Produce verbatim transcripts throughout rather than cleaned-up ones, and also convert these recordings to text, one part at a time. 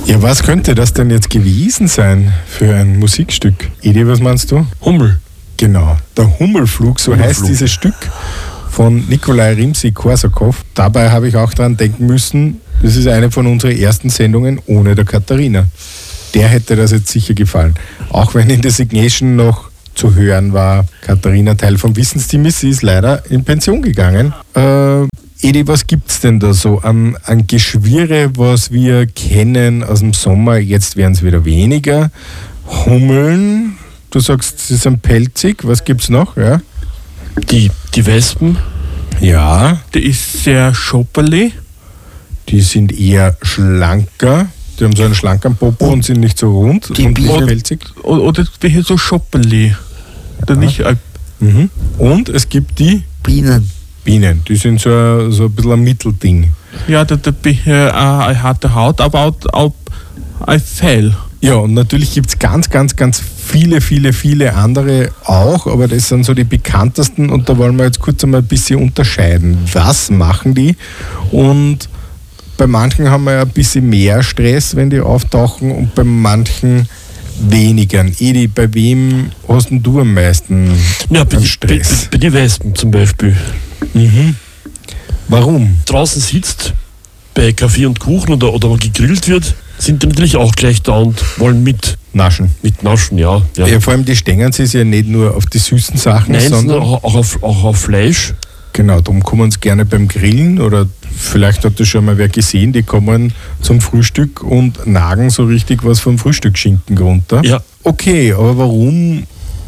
Ja, was könnte das denn jetzt gewesen sein für ein Musikstück? Edi, was meinst du? Hummel. Genau, der Hummelflug, so Hummelflug. heißt dieses Stück von Nikolai Rimsky-Korsakow. Dabei habe ich auch daran denken müssen, das ist eine von unseren ersten Sendungen ohne der Katharina. Der hätte das jetzt sicher gefallen. Auch wenn in der Signation noch zu hören war, Katharina Teil vom Wissensteam ist, sie ist leider in Pension gegangen. Äh, Edi, was gibt's denn da so an, an Geschwirre, was wir kennen aus dem Sommer? Jetzt werden es wieder weniger. Hummeln, du sagst, sie sind pelzig. Was gibt's noch? Ja, Die, die Wespen, ja, Die ist sehr schopperli. die sind eher schlanker. Die haben so einen schlankeren Popo und sind nicht so rund Die und Bienen. nicht pelzig. Oder, oder welche so schopperli. Oder nicht, äh, Mhm. Und es gibt die Bienen. Bienen. Die sind so, so ein bisschen ein Mittelding. ja, da, da bin ich äh, eine harte Haut, aber auch, auch ein Fell. Ja, und natürlich gibt es ganz, ganz, ganz viele, viele, viele andere auch, aber das sind so die bekanntesten und da wollen wir jetzt kurz einmal ein bisschen unterscheiden. Was machen die? Und bei manchen haben wir ja ein bisschen mehr Stress, wenn die auftauchen und bei manchen weniger. Edi, bei wem hast denn du am meisten ja, bei, an die- bei, Stress? bei den Wespen zum Beispiel. Mhm. Warum? Draußen sitzt, bei Kaffee und Kuchen oder, oder mal gegrillt wird, sind die natürlich auch gleich da und wollen mit, Naschen. mit naschen, ja. ja. Ja, vor allem die stängen sich ja nicht nur auf die süßen Sachen, Nein, sondern sondern auch, auch, auf, auch auf Fleisch. genau, darum kommen sie gerne beim Grillen oder vielleicht hat das schon mal wer gesehen, die kommen zum Frühstück und nagen so richtig was vom Frühstücksschinken runter. Ja. Okay, aber warum,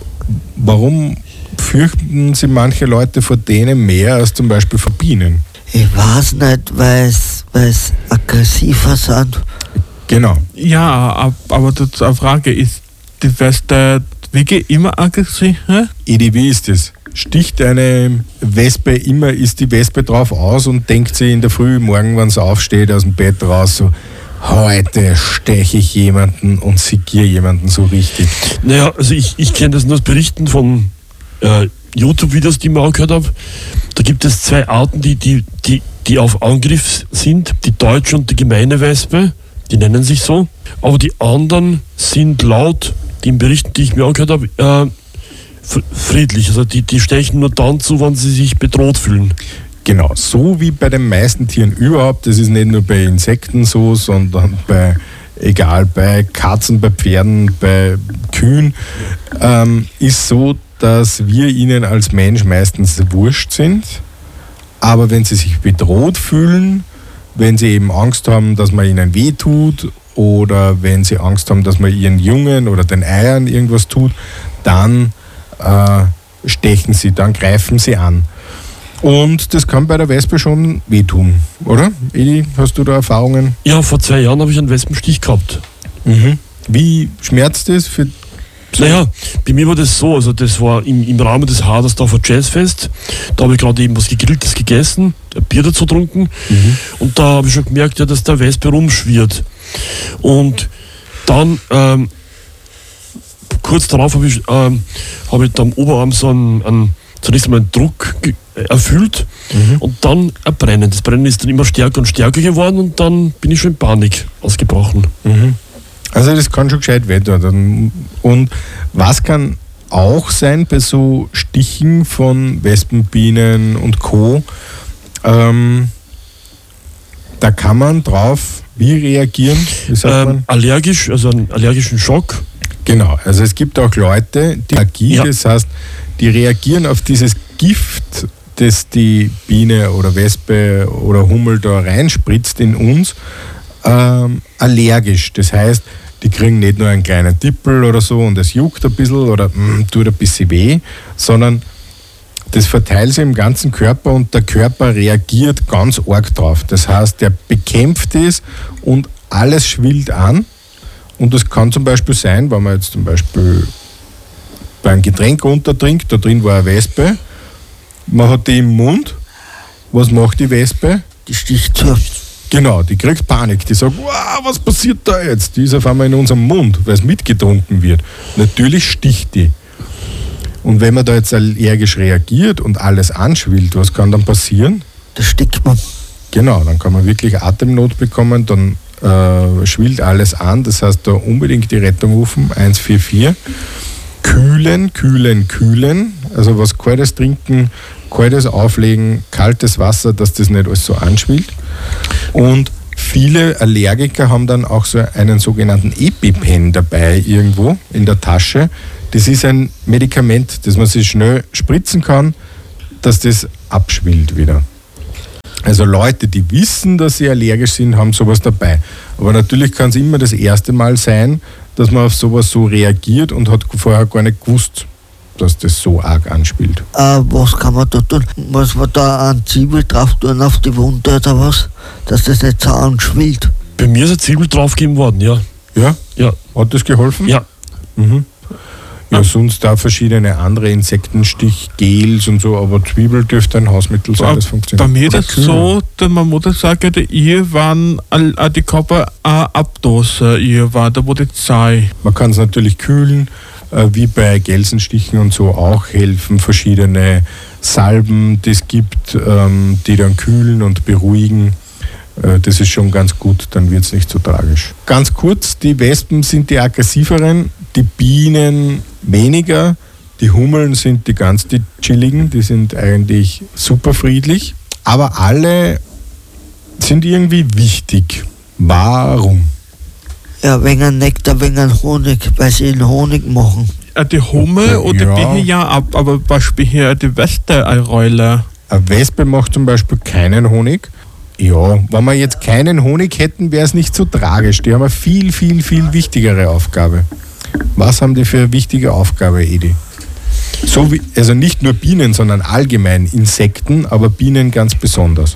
warum fürchten sie manche Leute vor denen mehr als zum Beispiel vor Bienen? Ich weiß nicht, weil es aggressiver sind. Genau. Ja, ab- aber die Frage ist, die Weste wirklich immer aggressiv? Hä? Edi, wie ist das? Sticht eine Wespe immer, ist die Wespe drauf aus und denkt sie in der Früh, morgen, wenn sie aufsteht, aus dem Bett raus, so, heute steche ich jemanden und segiere jemanden so richtig. Naja, also ich, ich kenne das nur aus Berichten von äh, YouTube-Videos, die ich mir angehört habe. Da gibt es zwei Arten, die, die, die, die auf Angriff sind. Die deutsche und die gemeine Wespe. Die nennen sich so. Aber die anderen sind laut den Berichten, die ich mir angehört habe, äh, f- friedlich. Also die, die stechen nur dann zu, wenn sie sich bedroht fühlen. Genau, so wie bei den meisten Tieren überhaupt, das ist nicht nur bei Insekten so, sondern bei, egal, bei Katzen, bei Pferden, bei Kühen, ähm, ist so, dass wir ihnen als Mensch meistens wurscht sind, aber wenn sie sich bedroht fühlen, wenn sie eben Angst haben, dass man ihnen weh tut oder wenn sie Angst haben, dass man ihren Jungen oder den Eiern irgendwas tut, dann äh, stechen sie, dann greifen sie an. Und das kann bei der Wespe schon wehtun, oder? Edi, hast du da Erfahrungen? Ja, vor zwei Jahren habe ich einen Wespenstich gehabt. Wie schmerzt das für... Naja, bei mir war das so, also das war im, im Rahmen des Hadersdorfer Jazzfest, da habe ich gerade eben was Gegrilltes gegessen, ein Bier dazu getrunken und da habe ich schon gemerkt, ja, dass der Wespe rumschwirrt. Und dann, ähm, kurz darauf habe ich, ähm, habe ich da am Oberarm so einen, einen zunächst einmal einen Druck ge- erfüllt und dann ein Brennen. Das Brennen ist dann immer stärker und stärker geworden und dann bin ich schon in Panik ausgebrochen. Also das kann schon gescheit wehtun. Und was kann auch sein bei so Stichen von Wespen, Bienen und Co., ähm, da kann man drauf wie reagieren? Wie sagt Ähm, man? allergisch, also einen allergischen Schock. Genau, also es gibt auch Leute, die Allergie, Ja. das heißt, die reagieren auf dieses Gift, das die Biene oder Wespe oder Hummel da reinspritzt in uns, ähm, allergisch. Das heißt, die kriegen nicht nur einen kleinen Tippel oder so und es juckt ein bisschen oder mm, tut ein bisschen weh, sondern das verteilt sich im ganzen Körper und der Körper reagiert ganz arg drauf. Das heißt, der bekämpft es und alles schwillt an. Und das kann zum Beispiel sein, wenn man jetzt zum Beispiel bei einem Getränk runtertrinkt, da drin war eine Wespe, man hat die im Mund, was macht die Wespe? Die sticht zu. Genau, die kriegt Panik, die sagt, wow, was passiert da jetzt? Die ist auf einmal in unserem Mund, weil es mitgetrunken wird. Natürlich sticht die. Und wenn man da jetzt allergisch reagiert und alles anschwillt, was kann dann passieren? Da stickt man. Genau, dann kann man wirklich Atemnot bekommen, dann äh, schwillt alles an. Das heißt, da unbedingt die Rettung rufen, eins vier vier. Kühlen, kühlen, kühlen. Also was Kaltes trinken, Kaltes auflegen, kaltes Wasser, dass das nicht alles so anschwillt. Und viele Allergiker haben dann auch so einen sogenannten EpiPen dabei irgendwo in der Tasche. Das ist ein Medikament, das man sich schnell spritzen kann, dass das abschwillt wieder. Also Leute, die wissen, dass sie allergisch sind, haben sowas dabei. Aber natürlich kann es immer das erste Mal sein, dass man auf sowas so reagiert und hat vorher gar nicht gewusst, dass das so arg anspielt. Äh, was kann man da tun? Muss man da eine Zwiebel drauf tun auf die Wunde oder was? Dass das nicht so anschwillt? Bei mir ist eine Zwiebel draufgegeben worden, ja. Ja? Ja. Hat das geholfen? Ja. Mhm. Ja, sonst da verschiedene andere Insektenstichgels und so, aber Zwiebel dürfte ein Hausmittel sein, das funktioniert. Bei mir ist Oder es Kühl. so, dass meine Mutter sagt, dass ihr waren all- die Körper abdose, ihr war da wo die sei. Man kann es natürlich kühlen, äh, wie bei Gelsenstichen und so auch helfen verschiedene Salben, die es gibt, ähm, die dann kühlen und beruhigen. Äh, das ist schon ganz gut, dann wird es nicht so tragisch. Ganz kurz, die Wespen sind die aggressiveren, die Bienen weniger, die Hummeln sind die ganz die chilligen, die sind eigentlich super friedlich, aber alle sind irgendwie wichtig. Warum? Ja, wegen ein Nektar, wegen ein Honig, weil sie den Honig machen. Äh, Die Hummel Okay, oder ja. die ja ab, aber was spielt hier die Weste eine Rolle? Eine Wespe macht zum Beispiel keinen Honig. Ja, wenn wir jetzt keinen Honig hätten, wäre es nicht so tragisch. Die haben eine viel, viel, viel wichtigere Aufgabe. Was haben die für eine wichtige Aufgabe, Edi? So wie, also nicht nur Bienen, sondern allgemein Insekten, aber Bienen ganz besonders.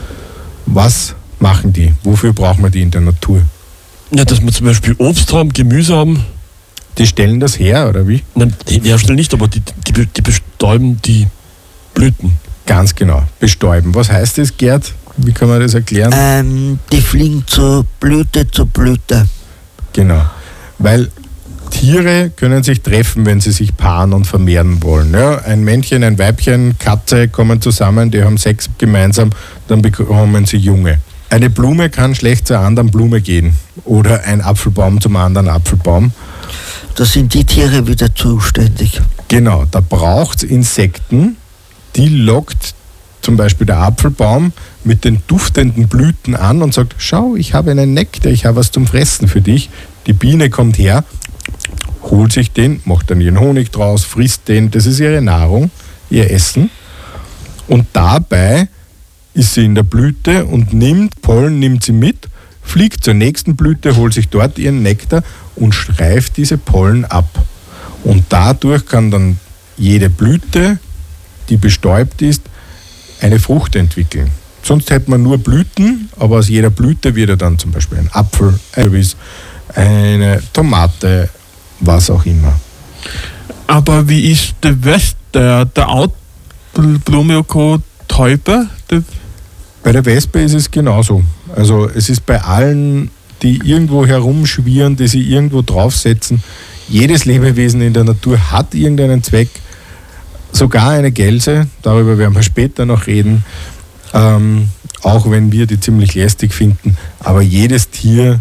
Was machen die? Wofür brauchen wir die in der Natur? Ja, dass wir zum Beispiel Obst haben, Gemüse haben. Die stellen das her, oder wie? Nein, die herstellen nicht, aber die, die, die bestäuben die Blüten. Ganz genau, bestäuben. Was heißt das, Gerd? Wie kann man das erklären? Ähm, die fliegen zur Blüte zu Blüte. Genau, weil Tiere können sich treffen, wenn sie sich paaren und vermehren wollen. Ja, ein Männchen, ein Weibchen, Katze kommen zusammen, die haben Sex gemeinsam, dann bekommen sie Junge. Eine Blume kann schlecht zur anderen Blume gehen oder ein Apfelbaum zum anderen Apfelbaum. Da sind die Tiere wieder zuständig. Genau, da braucht es Insekten, die lockt zum Beispiel der Apfelbaum mit den duftenden Blüten an und sagt, schau, ich habe einen Nektar, ich habe was zum Fressen für dich. Die Biene kommt her, holt sich den, macht dann ihren Honig draus, frisst den, das ist ihre Nahrung, ihr Essen. Und dabei ist sie in der Blüte und nimmt Pollen, nimmt sie mit, fliegt zur nächsten Blüte, holt sich dort ihren Nektar und streift diese Pollen ab. Und dadurch kann dann jede Blüte, die bestäubt ist, eine Frucht entwickeln. Sonst hätte man nur Blüten, aber aus jeder Blüte wird ja dann zum Beispiel ein Apfel, ein Kürbis, eine Tomate, was auch immer. Aber wie ist der Weste, der Outblume Täuber? Der Bei der Wespe ist es genauso. Also es ist bei allen, die irgendwo herumschwirren, die sie irgendwo draufsetzen, jedes Lebewesen in der Natur hat irgendeinen Zweck. Sogar eine Gelse, darüber werden wir später noch reden, ähm, auch wenn wir die ziemlich lästig finden, aber jedes Tier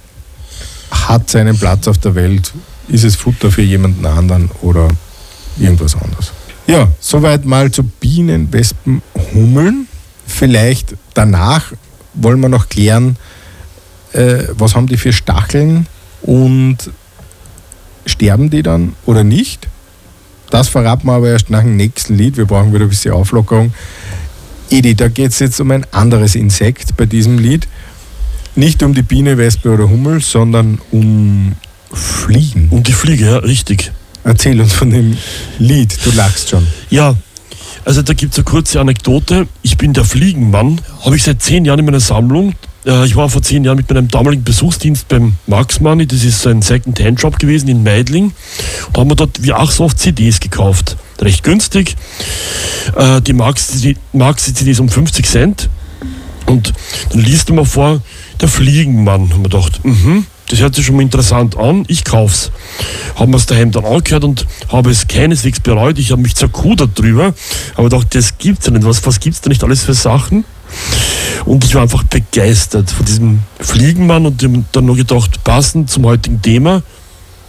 hat seinen Platz auf der Welt. Ist es Futter für jemanden anderen oder irgendwas anderes? Ja, soweit mal zu Bienen, Wespen, Hummeln. Vielleicht danach wollen wir noch klären, äh, was haben die für Stacheln und sterben die dann oder nicht? Das verraten wir aber erst nach dem nächsten Lied. Wir brauchen wieder ein bisschen Auflockerung. Edi, da geht es jetzt um ein anderes Insekt bei diesem Lied. Nicht um die Biene, Wespe oder Hummel, sondern um Fliegen. Und die Fliege, ja, richtig. Erzähl uns von dem Lied, du lachst schon. Ja, also da gibt es eine kurze Anekdote. Ich bin der Fliegenmann, habe ich seit zehn Jahren in meiner Sammlung. Äh, ich war vor zehn Jahren mit meinem damaligen Besuchsdienst beim Max Money, das ist ein Second-Hand-Shop gewesen in Meidling. Da haben wir dort wie auch so oft C Ds gekauft. Recht günstig. Äh, die Max-C D ist um fünfzig Cent. Und dann liest du mal vor, der Fliegenmann. Haben wir gedacht, mhm, das hört sich schon mal interessant an, ich kauf's. Haben wir es daheim dann angehört und habe es keineswegs bereut. Ich habe mich zerkudert drüber. Aber gedacht, das gibt's ja nicht. Was, was gibt's da nicht alles für Sachen? Und ich war einfach begeistert von diesem Fliegenmann und dem dann nur gedacht, passend zum heutigen Thema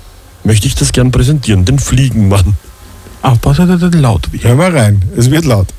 möchte ich das gern präsentieren, den Fliegenmann. Aufpassen, dass er laut wird. Hör mal rein, es wird laut.